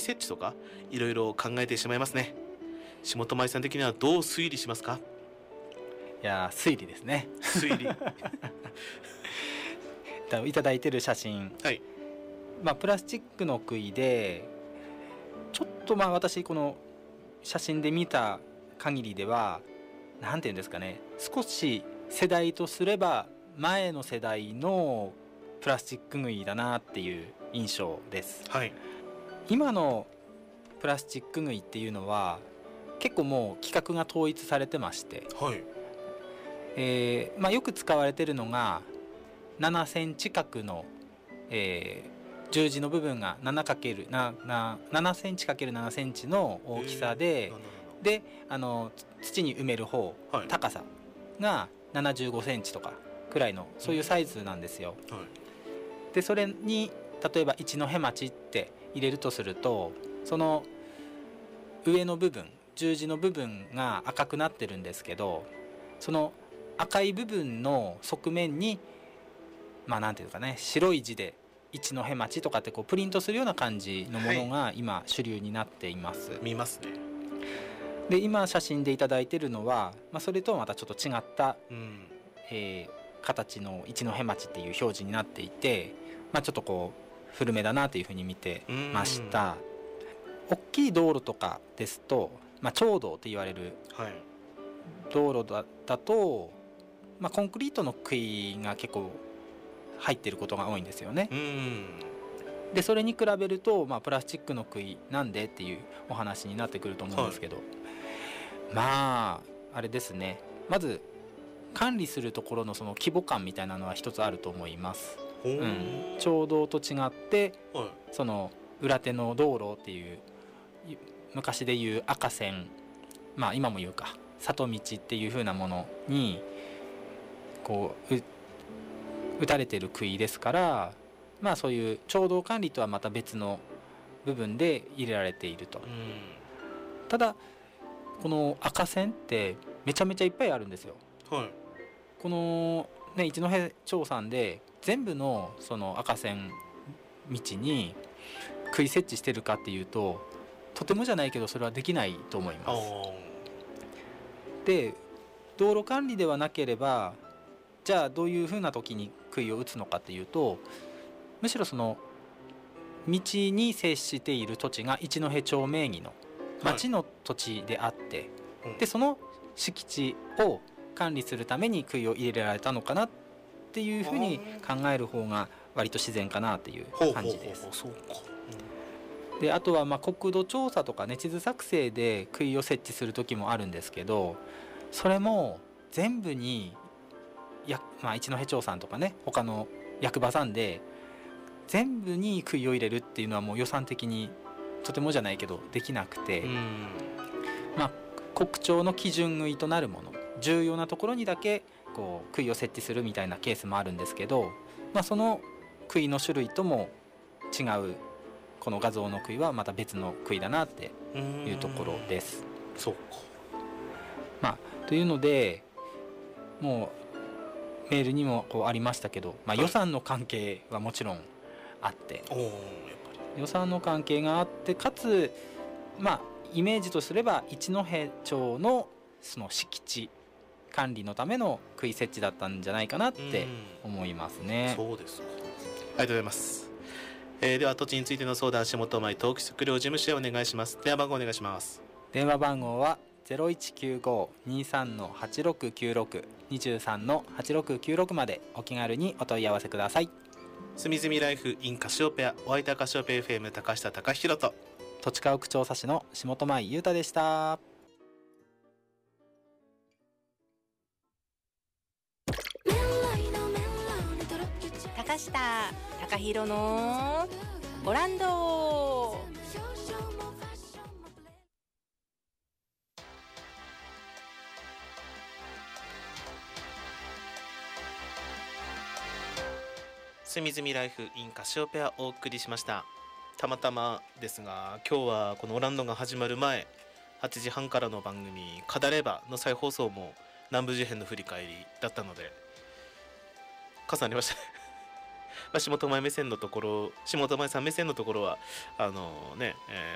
設置とかいろいろ考えてしまいますね。下戸舞さん的にはどう推理しますか？ いや推理ですね。 推理いただいてる写真、 はい、 プラスチックの杭でちょっと私この写真で見た限りではなんていうんですかね、少し世代とすれば前の世代のプラスチック杭だなっていう印象です、 はい、 今のプラスチック杭っていうのは結構もう規格が統一されてまして、 はい、 よく使われてるのが7センチ角の、十字の部分が7センチ ×7 センチの大きさで、土に埋める方、はい、高さが75センチとかくらいのそういうサイズなんですよ、はい、でそれに例えば一戸町って入れるとすると、その上の部分十字の部分が赤くなってるんですけど、その赤い部分の側面になんていうかね、白い字で一戸町とかってこうプリントするような感じのものが今主流になっています、はい、 見ますね。 で今写真でいただいてるのは、それとはまたちょっと違った、形の一戸町っていう表示になっていて、ちょっとこう古めだなというふうに見てました。大きい道路とかですと、町道って言われる道路だと、コンクリートの杭が結構入ってることが多いんですよね。でそれに比べると、プラスチックの杭なんでっていうお話になってくると思うんですけど、はい、あれですね、まず管理するところのその規模感みたいなのは一つあると思います、町道と違って、はい、その裏手の道路っていう昔でいう赤線、今も言うか里道っていう風なものにこう打たれてる杭ですから、そういう町道管理とはまた別の部分で入れられていると。ただこの赤線ってめちゃめちゃいっぱいあるんですよ、はい、この、一戸町さんで全部のその赤線道に杭設置してるかっていうととてもじゃないけどそれはできないと思います。で道路管理ではなければじゃあどういうふうな時に杭を打つのかっていうと、むしろその道に接している土地が一戸町名義の町の土地であって、はい、でその敷地を管理するために杭を入れられたのかなっていうふうに考える方が割と自然かなっていう感じです。であとは国土調査とかね、地図作成で杭を設置する時もあるんですけど、それも全部に一戸町さんとかね他の役場さんで全部に杭を入れるっていうのはもう予算的にとてもじゃないけどできなくて、国庁の基準杭となるもの、重要なところにだけこう杭を設置するみたいなケースもあるんですけど、その杭の種類とも違うこの画像の杭はまた別の杭だなっていうところです。 そうか。というのでもうメールにもこうありましたけど、予算の関係はもちろんあって、予算の関係があってかつイメージとすれば一戸町のその敷地管理のための杭設置だったんじゃないかなって思いますね。 そうですか。ありがとうございます。では土地についての相談、下戸舞東区測量事務所へお願いします。電話番号お願いします。 電話番号は 0195-23-8696 23-8696 までお気軽にお問い合わせください。 すみずみライフ in カシオペア、お相手はカシオペ FM 高下貴弘と土地家屋調査士の下戸舞優太でした。 高下貴弘のオランド。 すみずみライフ in カシオペアお送りしました。たまたまですが今日はこのオランドが始まる前8時半からの番組カダレバの再放送も南部事変の振り返りだったので重なりましたね下戸前目線のところ、下戸前さん目線のところは